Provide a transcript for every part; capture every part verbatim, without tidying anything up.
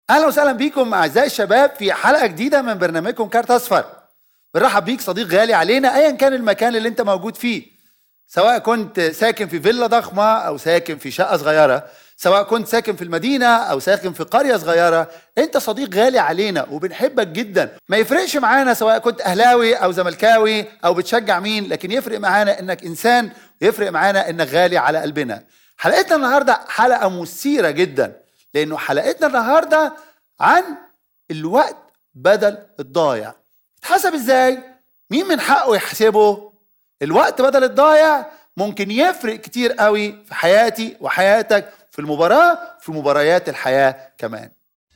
اهلا وسهلا بيكم اعزائي الشباب في حلقه جديده من برنامجكم كارت اصفر. بنرحب بيك صديق غالي علينا ايا كان المكان اللي انت موجود فيه، سواء كنت ساكن في فيلا ضخمه او ساكن في شقه صغيره، سواء كنت ساكن في المدينه او ساكن في قريه صغيره، انت صديق غالي علينا وبنحبك جدا. ما يفرقش معانا سواء كنت اهلاوي او زملكاوي او بتشجع مين، لكن يفرق معانا انك انسان ويفرق معانا انك غالي على قلبنا. حلقتنا النهارده حلقه مثيره جدا، لانه حلقتنا النهارده عن الوقت بدل الضايع. اتحسب ازاي؟ مين من حقه يحسبه؟ الوقت بدل الضايع ممكن يفرق كتير قوي في حياتي وحياتك، في المباراة في مباريات الحياة كمان.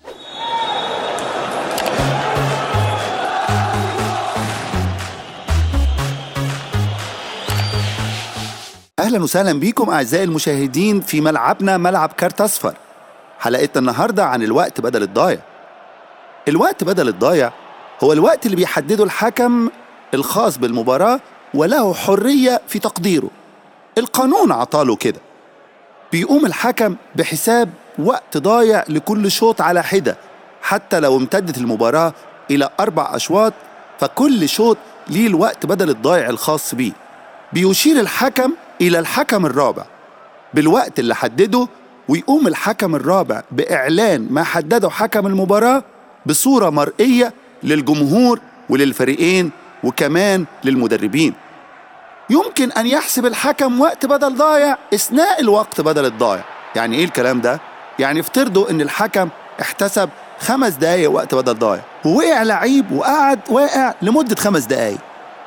اهلا وسهلا بيكم اعزائي المشاهدين في ملعبنا ملعب كارت اصفر. حلقتنا النهارده عن الوقت بدل الضايع. الوقت بدل الضايع هو الوقت اللي بيحدده الحكم الخاص بالمباراة وله حرية في تقديره. القانون عطاله كده. بيقوم الحكم بحساب وقت ضايع لكل شوط على حدة، حتى لو امتدت المباراة إلى أربع أشواط، فكل شوط ليه الوقت بدل الضايع الخاص بيه. بيشير الحكم إلى الحكم الرابع بالوقت اللي حدده، ويقوم الحكم الرابع بإعلان ما حدده حكم المباراة بصورة مرئية للجمهور وللفريقين وكمان للمدربين. يمكن أن يحسب الحكم وقت بدل ضايع أثناء الوقت بدل الضايع. يعني إيه الكلام ده؟ يعني افترضوا أن الحكم احتسب خمس دقايق وقت بدل ضايع ووقع لعيب وقعد واقع لمدة خمس دقايق،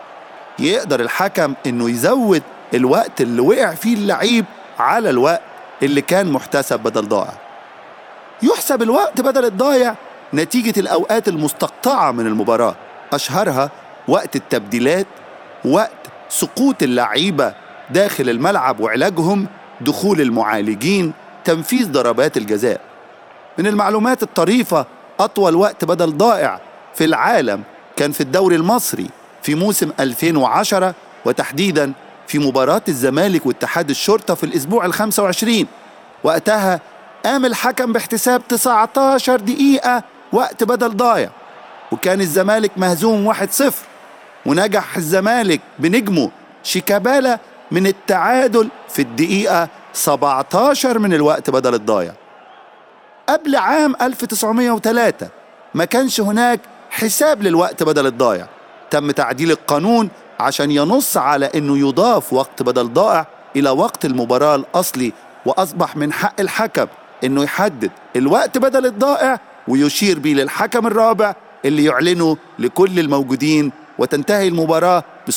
يقدر الحكم أنه يزود الوقت اللي وقع فيه اللعيب على الوقت اللي كان محتسب بدل ضايع. يحسب الوقت بدل الضايع نتيجة الأوقات المستقطعة من المباراة، أشهرها وقت التبديلات، وقت سقوط اللعيبة داخل الملعب وعلاجهم، دخول المعالجين، تنفيذ ضربات الجزاء. من المعلومات الطريفة، أطول وقت بدل ضائع في العالم كان في الدوري المصري في موسم ألفين وعشرة، وتحديداً في مباراة الزمالك واتحاد الشرطة في الأسبوع الخامس والعشرين. وقتها قام الحكم باحتساب تسعة عشر دقيقة وقت بدل ضايع، وكان الزمالك مهزوم واحد صفر، ونجح الزمالك بنجمه شيكابالا من التعادل في الدقيقة سبعة عشر من الوقت بدل الضايع. قبل عام ألف وتسعمائة وثلاثة ما كانش هناك حساب للوقت بدل الضايع. تم تعديل القانون عشان ينص على انه يضاف وقت بدل ضائع الى وقت المباراة الاصلي، واصبح من حق الحكم انه يحدد الوقت بدل الضائع ويشير بيه للحكم الرابع اللي يعلنه لكل الموجودين، وتنتهي المباراة